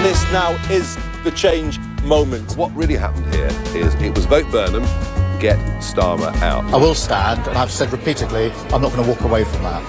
this now is the change moment. What really happened here is it was vote Burnham, get Starmer out. I will stand, and I've said repeatedly, I'm not going to walk away from that.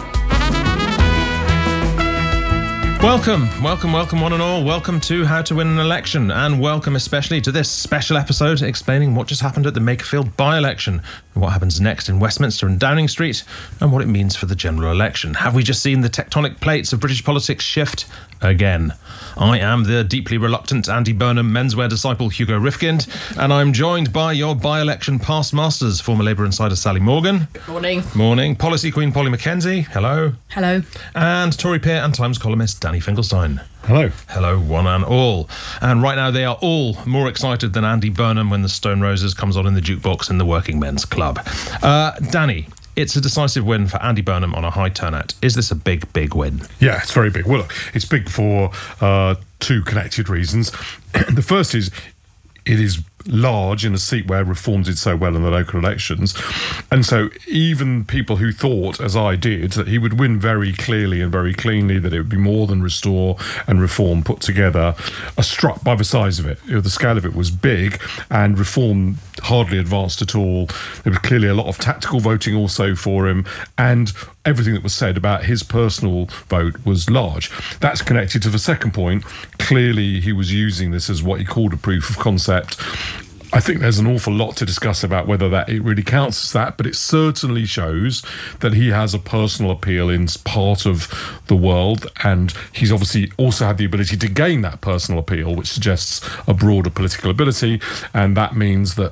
Welcome one and all. Welcome to How to Win an Election, and welcome especially to this special episode explaining what just happened at the Makerfield by-election, and what happens next in Westminster and Downing Street, and what it means for the general election. Have we just seen the tectonic plates of British politics shift again? I am the deeply reluctant anti-Burnham menswear disciple Hugo Rifkind, and I'm joined by your by-election past masters, former Labour insider Sally Morgan. Good morning. Morning. Policy Queen Polly Mackenzie. Hello. Hello. And Tory peer and Times columnist Danny Finkelstein. Hello. Hello, one and all. And right now they are all more excited than Andy Burnham when the Stone Roses comes on in the jukebox in the Working Men's Club. Danny, it's a decisive win for Andy Burnham on a high turnout. Is this a big, big win? Yeah, it's very big. Well, look, it's big for two connected reasons. The first is it is large in a seat where Reform did so well in the local elections. And so even people who thought, as I did, that he would win very clearly and very cleanly, that it would be more than Restore and Reform put together, are struck by the size of it. You know, the scale of it was big, and Reform hardly advanced at all. There was clearly a lot of tactical voting also for him, and everything that was said about his personal vote was large. That's connected to the second point. Clearly, he was using this as what he called a proof of concept. I think there's an awful lot to discuss about whether that it really counts as that, but it certainly shows that he has a personal appeal in part of the world, and he's obviously also had the ability to gain that personal appeal, which suggests a broader political ability, and that means that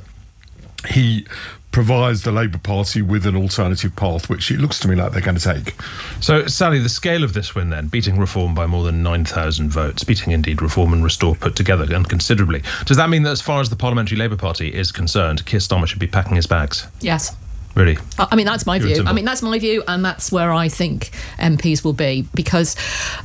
he provides the Labour Party with an alternative path, which it looks to me like they're going to take. So, Sally, the scale of this win then, beating Reform by more than 9,000 votes, beating indeed Reform and Restore put together and considerably, does that mean that as far as the Parliamentary Labour Party is concerned, Keir Starmer should be packing his bags? Yes. Really? I mean, that's my view. I mean, that's my view, and that's where I think MPs will be, because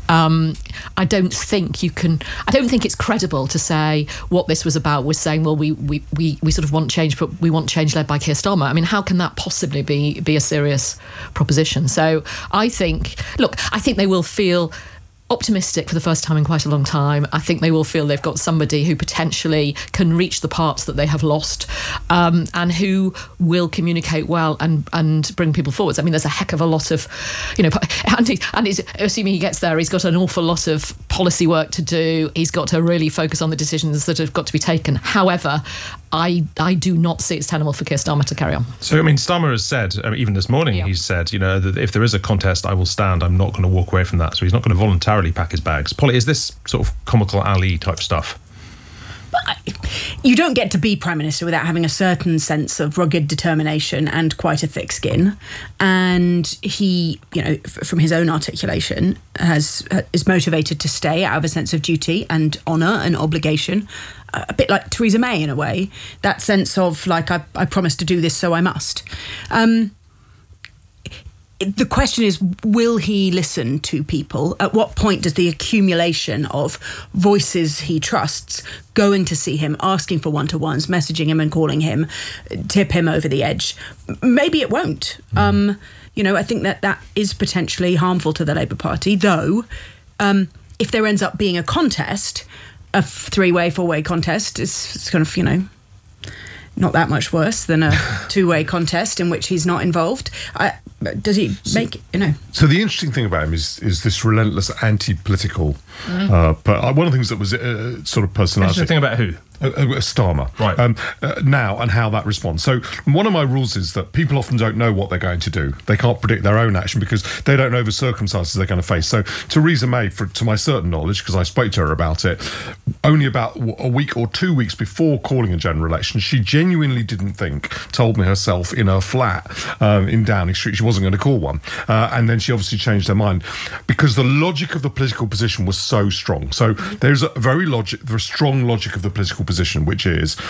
I don't think it's credible to say what this was about was saying, well, we sort of want change, but we want change led by Keir Starmer. I mean, how can that possibly be a serious proposition? So I think they will feel optimistic for the first time in quite a long time. I think they will feel they've got somebody who potentially can reach the parts that they have lost, and who will communicate well and bring people forwards. I mean, there's a heck of a lot of, and he's assuming he gets there, he's got an awful lot of policy work to do. He's got to really focus on the decisions that have got to be taken. However, I do not see it's tenable for Keir Starmer to carry on. So, I mean, Starmer has said, even this morning, He's said, that if there is a contest, I will stand. I'm not going to walk away from that. So he's not going to voluntarily pack his bags. Polly, is this sort of comical Ali type stuff? You don't get to be Prime Minister without having a certain sense of rugged determination and quite a thick skin. And he, from his own articulation, is motivated to stay out of a sense of duty and honour and obligation. A bit like Theresa May in a way. That sense of, like, I promised to do this, so I must. The question is, will he listen to people? At what point does the accumulation of voices he trusts going to see him, asking for one-to-ones, messaging him and calling him, tip him over the edge? Maybe it won't. I think that is potentially harmful to the Labour Party, though if there ends up being a contest, a three-way, four-way contest, it's kind of, not that much worse than a two-way contest in which he's not involved. Does he make, So the interesting thing about him is this relentless anti-political, but one of the things that was sort of personality. Interesting thing about who? Starmer. Right. Now and how that responds. So one of my rules is that people often don't know what they're going to do. They can't predict their own action because they don't know the circumstances they're going to face. So Theresa May, to my certain knowledge, because I spoke to her about it, only about a week or 2 weeks before calling a general election, she genuinely told me herself in her flat in Downing Street, she wasn't going to call one. And then she obviously changed her mind because the logic of the political position was so strong. So there's a very strong logic of the political position, which is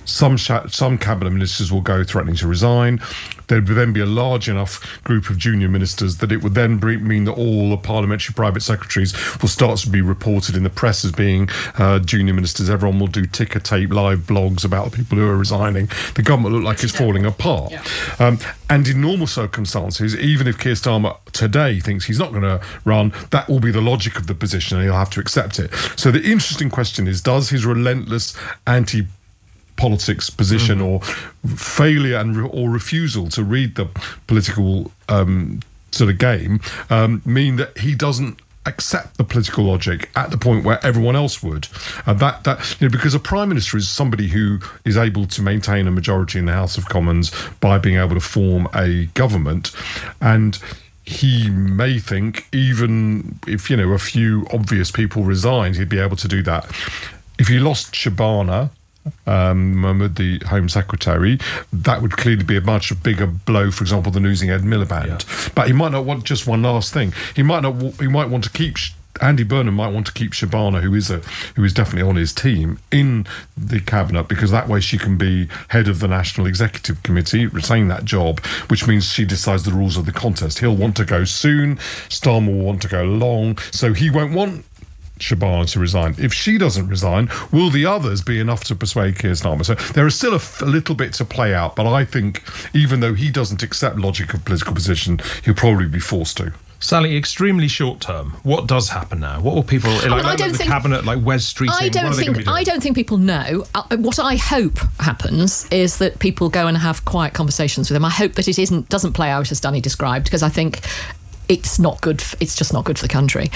Some cabinet ministers will go threatening to resign. There would then be a large enough group of junior ministers that it would then mean that all the parliamentary private secretaries will start to be reported in the press as being junior ministers. Everyone will do ticker tape live blogs about the people who are resigning. The government look like it's falling apart. Yeah. And in normal circumstances, even if Keir Starmer today thinks he's not going to run, that will be the logic of the position and he'll have to accept it. So the interesting question is, does his relentless anti-politics position or failure or refusal to read the political sort of game mean that he doesn't accept the political logic at the point where everyone else would? Because a prime minister is somebody who is able to maintain a majority in the House of Commons by being able to form a government, and he may think even if a few obvious people resigned, he'd be able to do that. If he lost Shabana Mahmood, the Home Secretary, that would clearly be a much bigger blow, for example, than losing Ed Miliband. Yeah. But he might not want, just one last thing, he might want to keep Andy Burnham might want to keep Shabana, who is definitely on his team, in the cabinet, because that way she can be head of the National Executive Committee, retain that job, which means she decides the rules of the contest. He'll want to go soon, Starmer will want to go long, so he won't want Shabana to resign. If she doesn't resign, will the others be enough to persuade Keir Starmer? So there is still a little bit to play out, but I think even though he doesn't accept logic of political position, he'll probably be forced to. Sally, extremely short term, what does happen now? What will people cabinet, like Wes Streeting? I don't think people know. What I hope happens is that people go and have quiet conversations with him. I hope that it doesn't play out as Danny described, because I think it's not good. It's just not good for the country.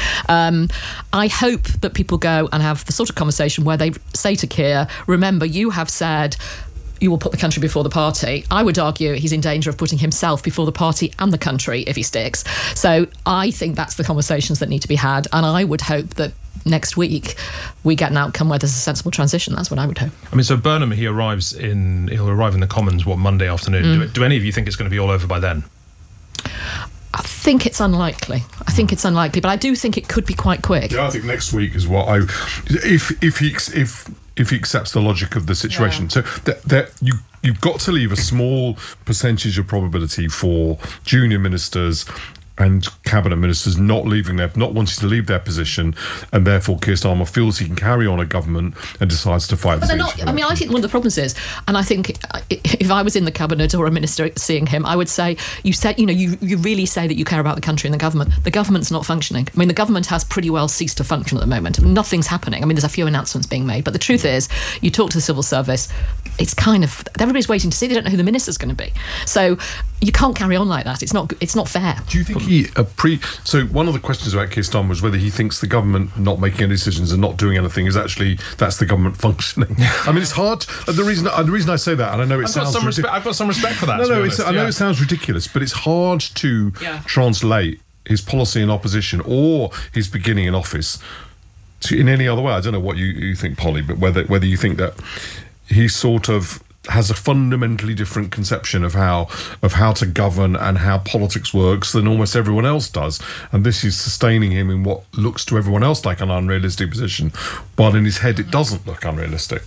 I hope that people go and have the sort of conversation where they say to Keir, remember, you have said you will put the country before the party. I would argue he's in danger of putting himself before the party and the country if he sticks. So I think that's the conversations that need to be had. And I would hope that next week we get an outcome where there's a sensible transition. That's what I would hope. I mean, so Burnham, he'll arrive in the Commons, Monday afternoon. Do any of you think it's going to be all over by then? I think it's unlikely. But I do think it could be quite quick. Yeah, I think next week is what if he accepts the logic of the situation. Yeah. So you've got to leave a small percentage of probability for junior ministers and cabinet ministers not wanting to leave their position, and therefore Keir Starmer feels he can carry on a government and decides to fight. But they're not. I mean, I think one of the problems is, and I think if I was in the cabinet or a minister seeing him, I would say, you really say that you care about the country and the government. The government's not functioning. I mean, the government has pretty well ceased to function at the moment. Nothing's happening. I mean, there's a few announcements being made, but the truth is, you talk to the civil service, it's kind of, everybody's waiting to see. They don't know who the minister's going to be. So you can't carry on like that. It's not fair. Do you think so one of the questions about Keir Starmer was whether he thinks the government not making any decisions and not doing anything is actually, that's the government functioning. I mean, it's hard. The reason I say that, and I know I've got some respect for that. I know it sounds ridiculous, but it's hard to translate his policy in opposition or his beginning in office in any other way. I don't know what you think, Polly, but whether you think that he sort of has a fundamentally different conception of how to govern and how politics works than almost everyone else does, and this is sustaining him in what looks to everyone else like an unrealistic position, while in his head it doesn't look unrealistic.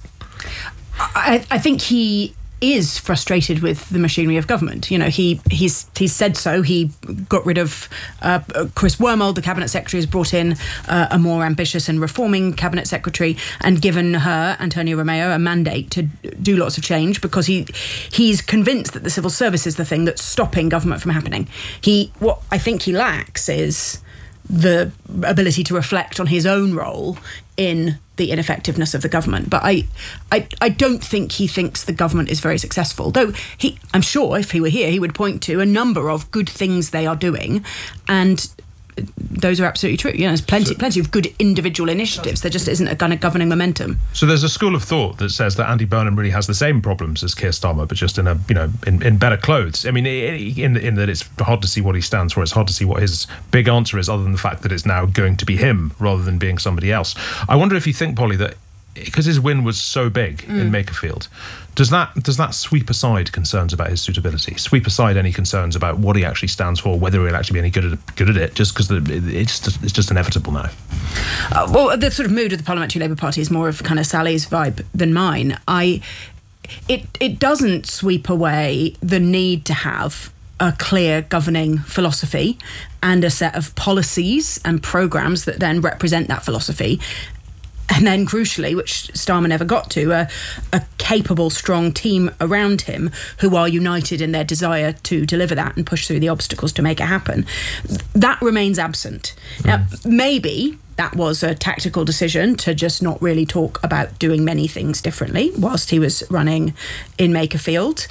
I think he is frustrated with the machinery of government. He's said so. He got rid of Chris Wormold, the cabinet secretary, has brought in a more ambitious and reforming cabinet secretary and given her, Antonio Romeo, a mandate to do lots of change, because he's convinced that the civil service is the thing that's stopping government from happening. What I think he lacks is the ability to reflect on his own role in the ineffectiveness of the government. But I don't think he thinks the government is very successful, though I'm sure if he were here he would point to a number of good things they are doing, and those are absolutely true. There's plenty of good individual initiatives. There just isn't a kind of governing momentum. So there's a school of thought that says that Andy Burnham really has the same problems as Keir Starmer, but just in better clothes. I mean, in that it's hard to see what he stands for. It's hard to see what his big answer is, other than the fact that it's now going to be him rather than being somebody else. I wonder if you think, Polly, that because his win was so big in Makerfield, does that sweep aside concerns about his suitability? Sweep aside any concerns about what he actually stands for, whether he'll actually be any good at it, just because it's just inevitable now? Well, the sort of mood of the Parliamentary Labour Party is more of kind of Sally's vibe than mine. it doesn't sweep away the need to have a clear governing philosophy and a set of policies and programs that then represent that philosophy. And then, crucially, which Starmer never got to, a capable, strong team around him who are united in their desire to deliver that and push through the obstacles to make it happen. That remains absent. Now, maybe that was a tactical decision to just not really talk about doing many things differently whilst he was running in Makerfield.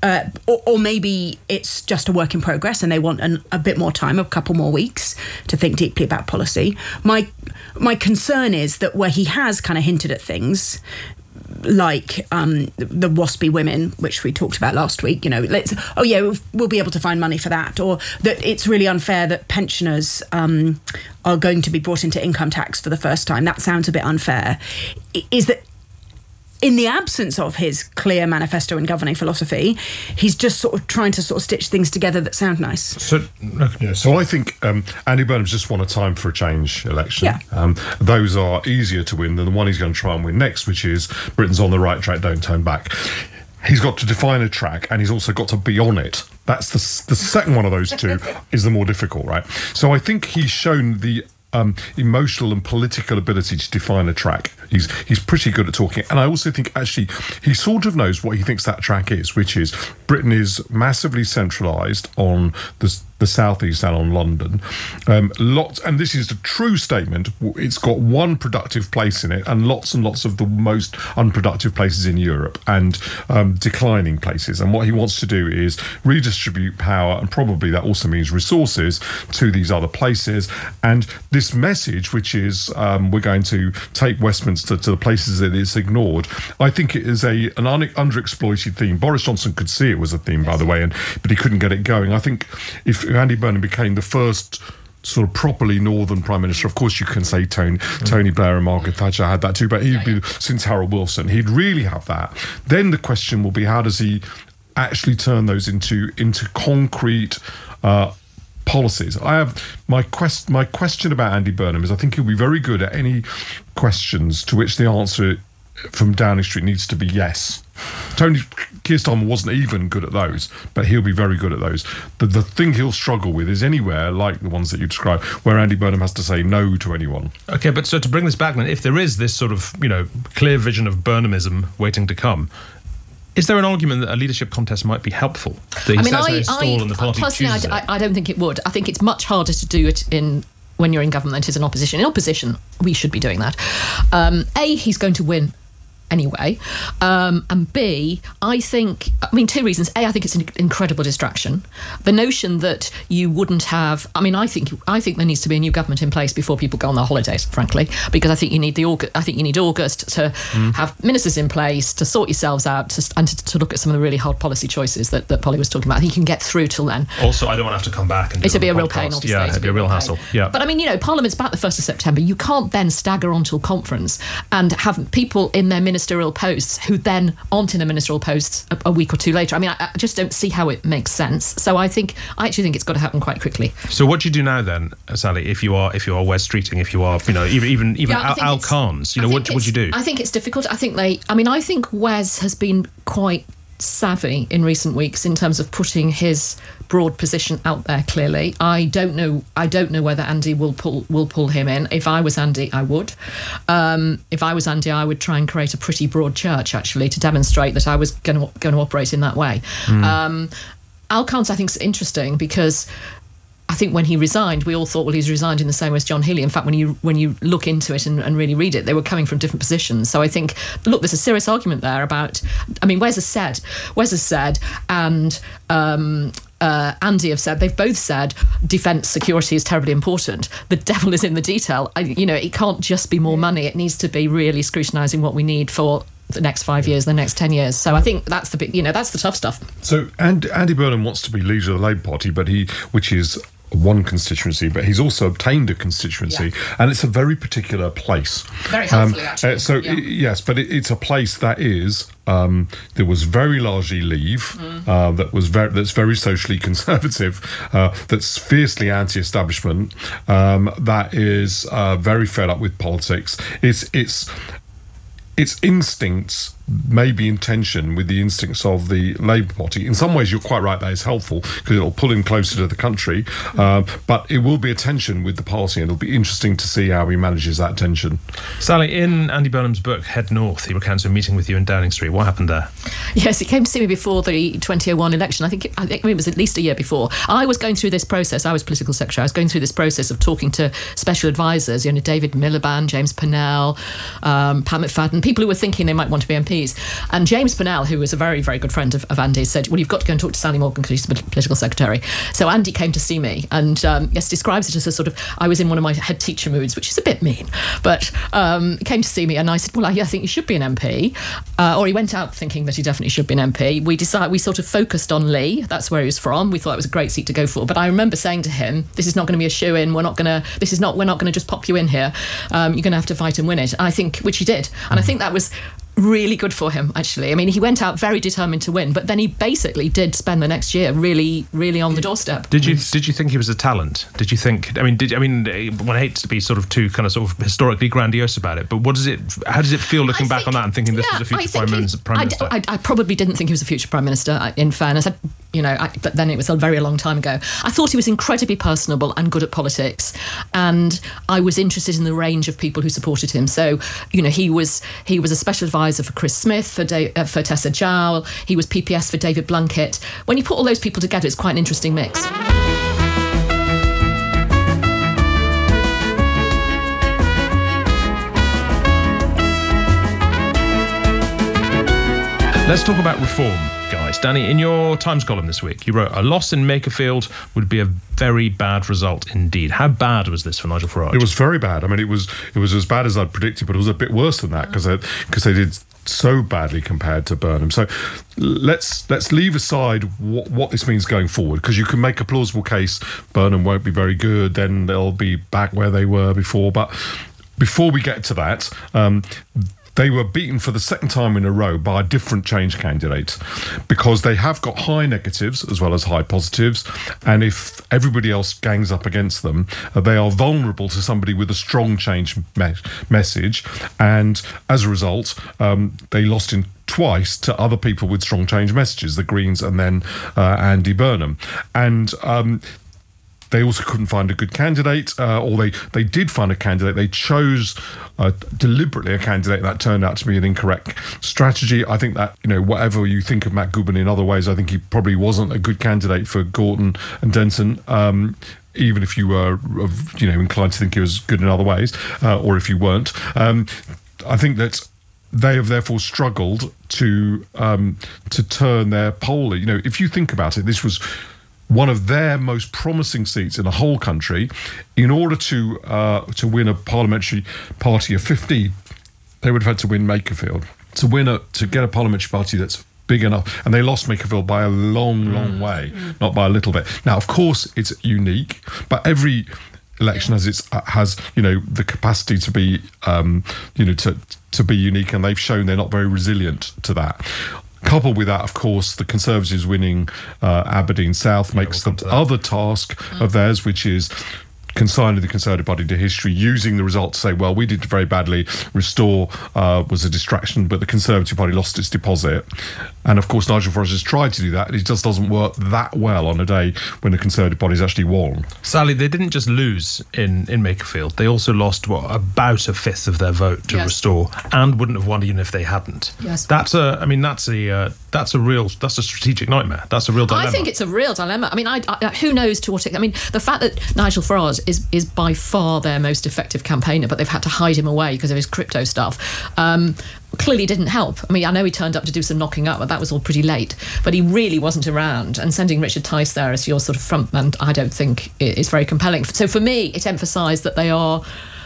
Or maybe it's just a work in progress and they want a bit more time, a couple more weeks to think deeply about policy. My concern is that where he has kind of hinted at things like the WASPy women, which we talked about last week, we'll be able to find money for that, or that it's really unfair that pensioners are going to be brought into income tax for the first time. That sounds a bit unfair. Is that in the absence of his clear manifesto and governing philosophy, he's just sort of trying to sort of stitch things together that sound nice. So I think Andy Burnham's just won a time for a change election. Yeah. Those are easier to win than the one he's going to try and win next, which is Britain's on the right track, don't turn back. He's got to define a track and he's also got to be on it. That's the second one of those two is the more difficult, right? So I think he's shown the emotional and political ability to define a track. He's pretty good at talking. And I also think, actually, he sort of knows what he thinks that track is, which is Britain is massively centralised on the southeast and on London. And this is a true statement. It's got one productive place in it and lots of the most unproductive places in Europe and declining places. And what he wants to do is redistribute power, and probably that also means resources, to these other places. And this message, which is we're going to take Westminster to the places that it's ignored, I think it is an underexploited theme. Boris Johnson could see it was a theme, by the way, but he couldn't get it going. I think if Andy Burnham became the first sort of properly northern prime minister, of course you can say Tony Blair and Margaret Thatcher had that too, but he'd be, since Harold Wilson, he'd really have that. Then the question will be, how does he actually turn those into concrete policies? I have my question about Andy Burnham is I think he'll be very good at any questions to which the answer from Downing Street needs to be yes. Keir Starmer wasn't even good at those, but he'll be very good at those. The thing he'll struggle with is anywhere like the ones that you described, where Andy Burnham has to say no to anyone. Okay, but so to bring this back, then, if there is this sort of clear vision of Burnhamism waiting to come, is there an argument that a leadership contest might be helpful? That he stall and the party personally, I don't think it would. I think it's much harder to do it when you're in government than it is in opposition. In opposition, we should be doing that. A, he's going to win anyway, and B, two reasons. A, I think it's an incredible distraction. The notion that you wouldn't have, I think there needs to be a new government in place before people go on their holidays, frankly, because I think you need August to have ministers in place, to sort yourselves out, and to look at some of the really hard policy choices that Polly was talking about. I think you can get through till then. Also, I don't want to have to come back and it'll be a real pain, obviously. Yeah, it'd be a real hassle. Yeah, but Parliament's back the 1st of September. You can't then stagger on till conference and have people in their ministerial posts who then aren't in the ministerial posts a week or two later. I just don't see how it makes sense. So I actually think it's got to happen quite quickly. So what do you do now then, Sally, if you are Wes Streeting, if you are even Al Kahns, what would you do? I think it's difficult. I think Wes has been quite savvy in recent weeks in terms of putting his broad position out there clearly. I don't know whether Andy will pull him in. If I was Andy, I would. If I was Andy, I would try and create a pretty broad church, actually, to demonstrate that I was going to operate in that way. Al Kahns, I think, is interesting because I think when he resigned, we all thought, well, he's resigned in the same way as John Healey. In fact, when you look into it and really read it, they were coming from different positions. So I think, look, there's a serious argument there about, Wes has said, and Andy have said, they've both said defence security is terribly important. The devil is in the detail. It can't just be more money. It needs to be really scrutinising what we need for the next 5 years, the next 10 years. So I think that's the big, that's the tough stuff. So Andy Burnham wants to be leader of the Labour Party, which is one constituency, but he's also obtained a constituency, and it's a very particular place. Very helpfully, actually. Yes, but it's a place that is there was very largely Leave, that's very socially conservative, that's fiercely anti-establishment, that is very fed up with politics. Its instincts may be in tension with the instincts of the Labour Party. In some ways, you're quite right, that is helpful because it'll pull him closer to the country, but it will be a tension with the party, and it'll be interesting to see how he manages that tension. Sally, in Andy Burnham's book, Head North, he recounts a meeting with you in Downing Street. What happened there? Yes, he came to see me before the 2001 election. I think it was at least a year before. I was going through this process. I was political secretary. I was going through this process of talking to special advisors, David Miliband, James Purnell, Pat McFadden, people who were thinking they might want to be MPs. And James Purnell, who was a very, very good friend of Andy's, said, well, you've got to go and talk to Sally Morgan because she's the political secretary. So Andy came to see me and, yes, describes it as a sort of, I was in one of my head teacher moods, which is a bit mean, but came to see me and I said, well, I think you should be an MP. Or he went out thinking that he definitely should be an MP. We sort of focused on Lee. That's where he was from. We thought it was a great seat to go for. But I remember saying to him, this is not going to be a shoe-in. We're not going to just pop you in here. You're going to have to fight and win it. And I think, which he did. And I think that was really good for him, actually. I mean, he went out very determined to win, but then he basically did spend the next year really, really on the doorstep. Did you think he was a talent? Did you think? One hates to be sort of historically grandiose about it, but how does it feel looking back on that and thinking this was a future prime minister? I probably didn't think he was a future prime minister. In fairness, but then it was a very long time ago. I thought he was incredibly personable and good at politics, and I was interested in the range of people who supported him. So, he was a special advisor for Chris Smith, for Tessa Jowell. He was PPS for David Blunkett. When you put all those people together, it's quite an interesting mix. Let's talk about reform, guys. Danny, in your Times column this week, you wrote, a loss in Makerfield would be a very bad result indeed. How bad was this for Nigel Farage? It was very bad. I mean, it was as bad as I'd predicted, but it was a bit worse than that because they did so badly compared to Burnham. So let's leave aside what this means going forward, because you can make a plausible case Burnham won't be very good, then they'll be back where they were before. But before we get to that, they were beaten for the second time in a row by a different Change candidate, because they have got high negatives as well as high positives, and if everybody else gangs up against them, they are vulnerable to somebody with a strong Change message, and as a result, they lost in twice to other people with strong Change messages, the Greens and then Andy Burnham. And they also couldn't find a good candidate, or they did find a candidate. They chose deliberately a candidate that turned out to be an incorrect strategy. I think that, whatever you think of Matt Goodman in other ways, I think he probably wasn't a good candidate for Gorton and Denson. Even if you were, inclined to think he was good in other ways, or if you weren't. I think that they have therefore struggled to turn their poll. If you think about it, this was one of their most promising seats in the whole country. In order to win a parliamentary party of 50, they would have had to win Makerfield. To get a parliamentary party that's big enough, and they lost Makerfield by a long way, not by a little bit. Now, of course, it's unique, but every election has the capacity to be to be unique, and they've shown they're not very resilient to that. Coupled with that, of course, the Conservatives winning Aberdeen South makes the other task of theirs, which is consigning the Conservative Party to history, using the result to say, well, we did very badly, Restore was a distraction, but the Conservative Party lost its deposit. And of course, Nigel Farage has tried to do that. It just doesn't work that well on a day when the Conservative Party's actually won. Sally, they didn't just lose in Makerfield. They also lost, about a fifth of their vote to Restore, and wouldn't have won even if they hadn't. Yes. That's a strategic nightmare. That's a real dilemma. I think it's a real dilemma. I mean, who knows to what extent? I mean, the fact that Nigel Farage is by far their most effective campaigner, but they've had to hide him away because of his crypto stuff, clearly didn't help. I mean, I know he turned up to do some knocking up, but that was all pretty late. But he really wasn't around, and sending Richard Tice there as your sort of frontman, I don't think is very compelling. So for me, it emphasised that they are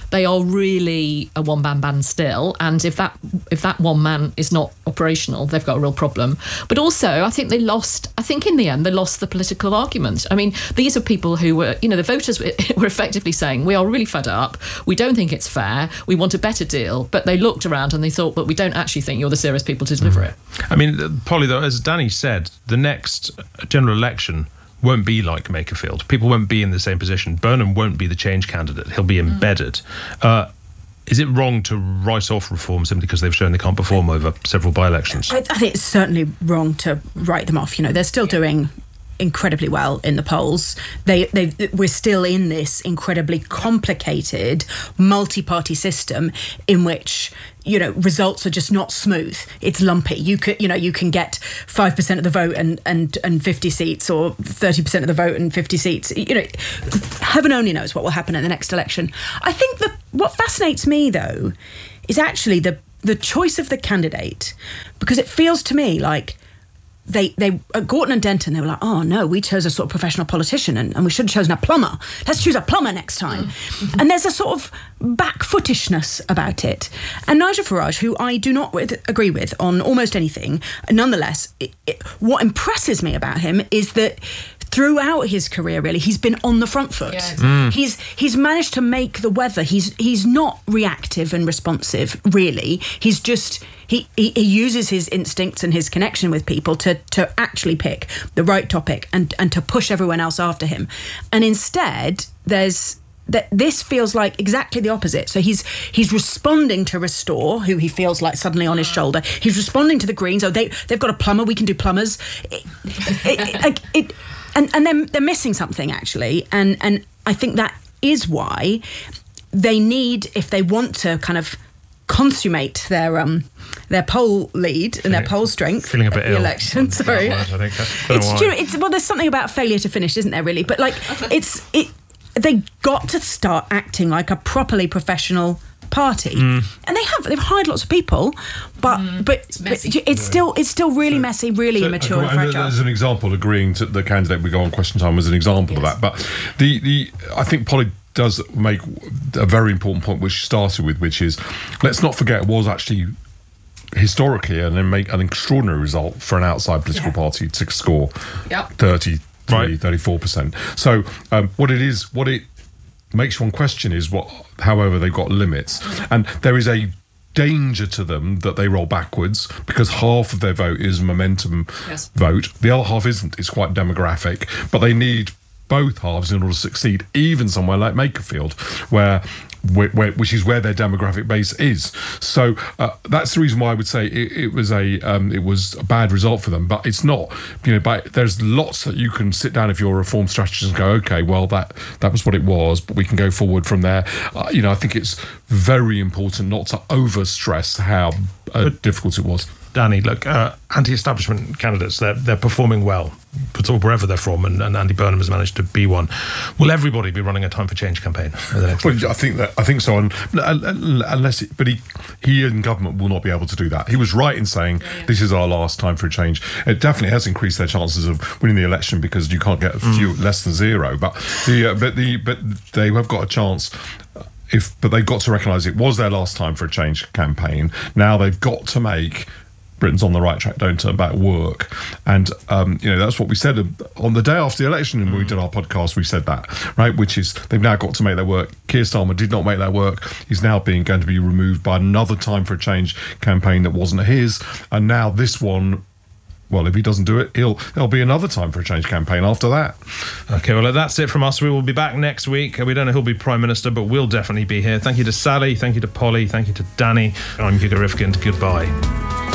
really a one-man band still, and if that one man is not operational, they've got a real problem. But also, I think in the end, they lost the political argument. I mean, these are people who were, the voters were effectively saying, we are really fed up, we don't think it's fair, we want a better deal, but they looked around and they thought, but we don't actually think you're the serious people to deliver it. I mean, Polly, though, as Danny said, the next general election won't be like Makerfield. People won't be in the same position. Burnham won't be the Change candidate. He'll be embedded. Is it wrong to write off Reform simply because they've shown they can't perform over several by-elections? I think it's certainly wrong to write them off. They're still doing incredibly well in the polls. We're still in this incredibly complicated multi-party system in which results are just not smooth. It's lumpy. You can get 5% of the vote and 50 seats, or 30% of the vote and 50 seats. Heaven only knows what will happen in the next election. I think what fascinates me though is actually the choice of the candidate, because it feels to me like they Gorton and Denton, they were like, oh no, we chose a sort of professional politician and we should have chosen a plumber. Let's choose a plumber next time. Mm-hmm. And there's a sort of back-footishness about it. And Nigel Farage, who I do not agree with on almost anything, nonetheless, what impresses me about him is that throughout his career, really, he's been on the front foot. Yeah. He's managed to make the weather. He's not reactive and responsive, really. He's just he uses his instincts and his connection with people to actually pick the right topic and to push everyone else after him. And instead, this feels like exactly the opposite. So he's responding to Restore, who he feels like suddenly on his shoulder. He's responding to the Greens. Oh, they've got a plumber. We can do plumbers. And they're missing something, actually. And I think that is why they need, if they want to kind of consummate their poll lead and their poll strength feeling a bit at the ill election. Sorry. I think. Well, there's something about failure to finish, isn't there, really? But they got to start acting like a properly professional party, and they've hired lots of people, but it's still really messy, really immature and fragile. As an example, agreeing to the candidate we go on Question Time as an example of that. But I think Polly does make a very important point, which she started with, which is, let's not forget, it was actually historically and then make an extraordinary result for an outside political party to score 34%. So what it makes one question is however they've got limits, and there is a danger to them that they roll backwards, because half of their vote is momentum vote, the other half isn't. It's quite demographic, but they need both halves in order to succeed, even somewhere like Makerfield, which is where their demographic base is. So that's the reason why I would say it was a bad result for them. But it's not, but there's lots that you can sit down if you're a reform strategist and go, okay, well that was what it was, but we can go forward from there. I think it's very important not to overstress how difficult it was. Danny, look, anti-establishment candidates, they're performing well, wherever they're from, and Andy Burnham has managed to be one. Will everybody be running a Time for Change campaign over the next I think so, unless he in government will not be able to do that. He was right in saying this is our last Time for a Change. It definitely has increased their chances of winning the election, because you can't get a few less than zero. But they have got a chance. But they've got to recognise it was their last Time for a Change campaign. Now they've got to make Britain's on the right track, don't turn back work. And that's what we said on the day after the election, and when we did our podcast, we said that, right? Which is, they've now got to make their work. Keir Starmer did not make that work. He's now going to be removed by another Time for a Change campaign that wasn't his, and now this one, well, if he doesn't do it, there'll be another Time for a Change campaign after that. Okay, well, that's it from us. We will be back next week. We don't know who'll be Prime Minister, but we'll definitely be here. Thank you to Sally, thank you to Polly, thank you to Danny. I'm Hugo Rifkind. Goodbye.